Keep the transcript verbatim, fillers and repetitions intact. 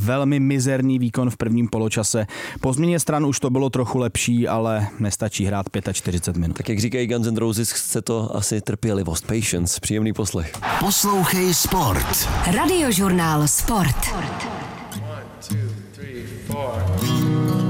velmi mizerný výkon v prvním poločase. Po změně stran už to bylo trochu lepší, ale nestačí hrát čtyřicet pět minut. Tak jak říkají Guns N' Roses, chce to asi trpělivost, patience, příjemný poslech. Poslouchej Sport. Radiožurnál Sport. One, two, three, four.